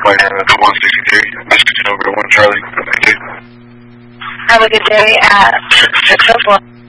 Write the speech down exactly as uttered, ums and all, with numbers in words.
flight uh, one sixty-three. Message over to one Charlie. Have a good day at six oh four.